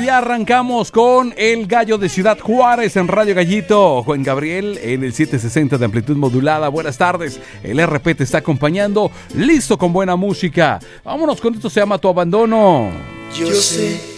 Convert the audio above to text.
y arrancamos con el Gallo de Ciudad Juárez en Radio Gallito. Juan Gabriel en el 760 de amplitud modulada. Buenas tardes, el RP te está acompañando, listo con buena música. Vámonos con esto, se llama Tu Abandono. Yo sé